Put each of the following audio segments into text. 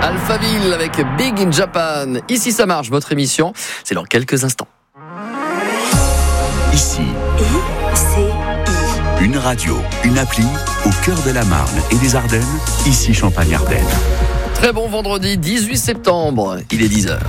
Alphaville avec Big in Japan. Ici ça marche, votre émission, c'est dans quelques instants. Ici, une radio, une appli au cœur de la Marne et des Ardennes. Ici Champagne-Ardenne. Très bon vendredi 18 septembre, il est 10h.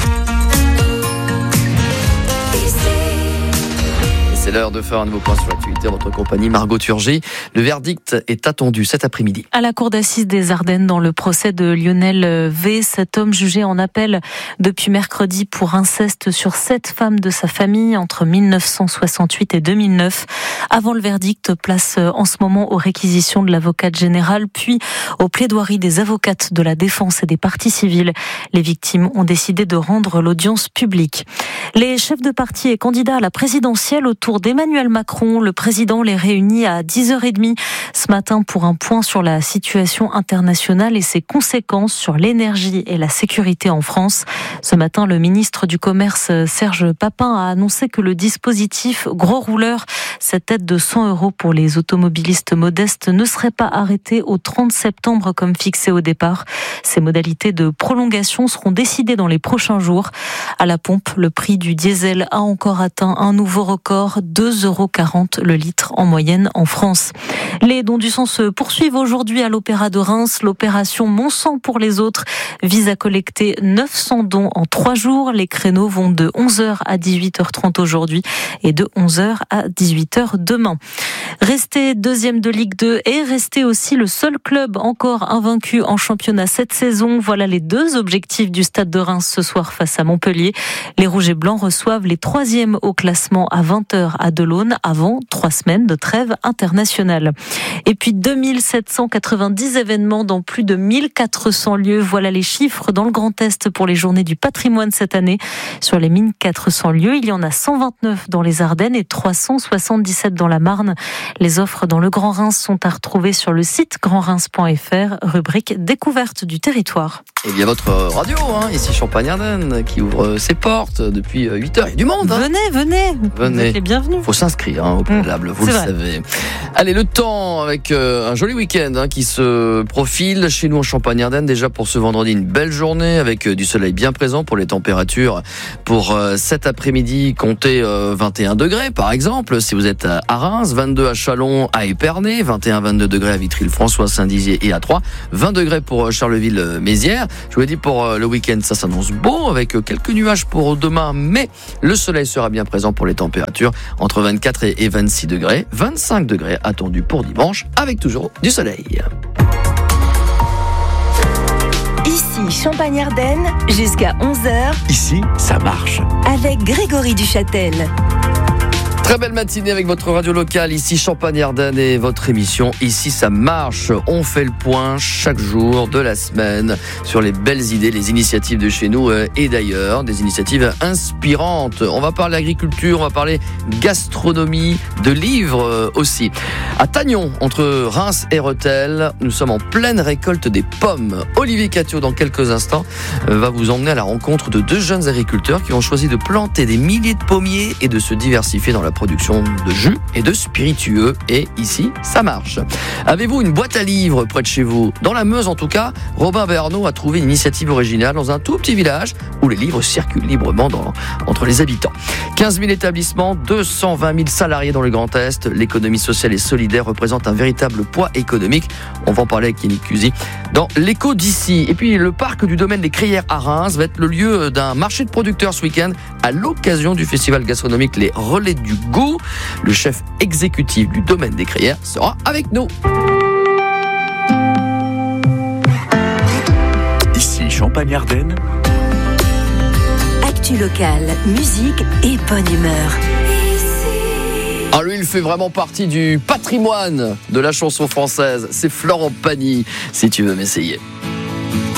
C'est l'heure de faire un nouveau point sur l'actualité en votre compagnie. Margot Turgy, le verdict est attendu cet après-midi. À la cour d'assises des Ardennes, dans le procès de Lionel V, cet homme jugé en appel depuis mercredi pour inceste sur 7 femmes de sa famille entre 1968 et 2009. Avant le verdict, place en ce moment aux réquisitions de l'avocate générale, puis aux plaidoiries des avocates de la défense et des parties civiles. Les victimes ont décidé de rendre l'audience publique. Les chefs de parti et candidats à la présidentielle autour d'Emmanuel Macron, le président les réunit à 10h30 ce matin pour un point sur la situation internationale et ses conséquences sur l'énergie et la sécurité en France. Ce matin, le ministre du Commerce, Serge Papin, a annoncé que le dispositif Gros Rouleur, cette aide de 100 € pour les automobilistes modestes, ne serait pas arrêté au 30 septembre comme fixé au départ. Ces modalités de prolongation seront décidées dans les prochains jours. À la pompe, le prix du diesel a encore atteint un nouveau record, 2,40 € le litre en moyenne en France. Les dons du sang se poursuivent aujourd'hui à l'Opéra de Reims. L'opération Mon sang pour les autres vise à collecter 900 dons en 3 jours. Les créneaux vont de 11h à 18h30 aujourd'hui et de 11h à 18h demain. Rester deuxième de Ligue 2 et rester aussi le seul club encore invaincu en championnat cette saison. Voilà les 2 objectifs du Stade de Reims ce soir face à Montpellier. Les Rouges et Blancs reçoivent les 3e au classement à 20h à Delaune avant 3 semaines de trêve internationale. Et puis 2790 événements dans plus de 1400 lieux. Voilà les chiffres dans le Grand Est pour les journées du patrimoine cette année. Sur les 1400 lieux, il y en a 129 dans les Ardennes et 377 dans la Marne. Les offres dans le Grand Reims sont à retrouver sur le site grandreims.fr, rubrique découverte du territoire. Et bien votre radio, ici Champagne-Ardenne, qui ouvre ses portes depuis 8h. Il y a du monde. Venez. Vous êtes les bienvenus. Il faut s'inscrire au préalable, vous le savez. Allez, le temps avec un joli week-end qui se profile chez nous en Champagne-Ardenne. Déjà pour ce vendredi, une belle journée avec du soleil bien présent pour les températures. Pour cet après-midi, comptez 21 degrés par exemple, si vous êtes à Reims, 22 à Châlons, à Épernay, 21-22 degrés à Vitry-le-François, Saint-Dizier et à Troyes, 20 degrés pour Charleville-Mézières. Je vous l'ai dit, pour le week-end, ça s'annonce beau avec quelques nuages pour demain, mais le soleil sera bien présent pour les températures entre 24 et 26 degrés, 25 degrés attendus pour dimanche avec toujours du soleil. Ici Champagne-Ardenne, jusqu'à 11h. Ici, ça marche. Avec Grégory Duchâtel. Très belle matinée avec votre radio locale, ici Champagne-Ardenne et votre émission Ici ça marche. On fait le point chaque jour de la semaine sur les belles idées, les initiatives de chez nous et d'ailleurs, des initiatives inspirantes. On va parler agriculture, on va parler gastronomie, de livres aussi. À Tagnon, entre Reims et Rethel, nous sommes en pleine récolte des pommes. Olivier Catio, dans quelques instants, va vous emmener à la rencontre de 2 jeunes agriculteurs qui ont choisi de planter des milliers de pommiers et de se diversifier dans la production de jus et de spiritueux. Et ici, ça marche. Avez-vous une boîte à livres près de chez vous ? Dans la Meuse, en tout cas, Robin Bernot a trouvé une initiative originale dans un tout petit village où les livres circulent librement entre les habitants. 15 000 établissements, 220 000 salariés dans le Grand Est. L'économie sociale et solidaire représente un véritable poids économique. On va en parler avec Yannick Cusy dans l'écho d'ici. Et puis, le parc du domaine des Crières à Reims va être le lieu d'un marché de producteurs ce week-end à l'occasion du festival gastronomique Les Relais du Goût. Le chef exécutif du domaine des Crières sera avec nous. Ici Champagne-Ardenne. Actu locale, musique et bonne humeur. Ah, lui, il fait vraiment partie du patrimoine de la chanson française. C'est Florent Pagny, si tu veux m'essayer.